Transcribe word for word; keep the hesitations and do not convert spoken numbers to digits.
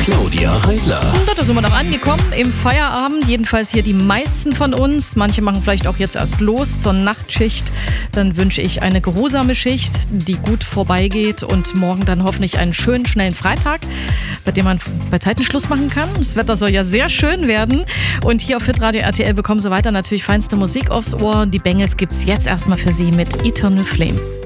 Claudia Heidler. Und da sind wir noch angekommen im Feierabend. Jedenfalls hier die meisten von uns. Manche machen vielleicht auch jetzt erst los zur Nachtschicht. Dann wünsche ich eine geruhsame Schicht, die gut vorbeigeht. Und morgen dann hoffentlich einen schönen, schnellen Freitag, bei dem man bei Zeiten Schluss machen kann. Das Wetter soll ja sehr schön werden. Und hier auf Hitradio R T L bekommen Sie weiter natürlich feinste Musik aufs Ohr. Die Bengels gibt's jetzt erstmal für Sie mit Eternal Flame.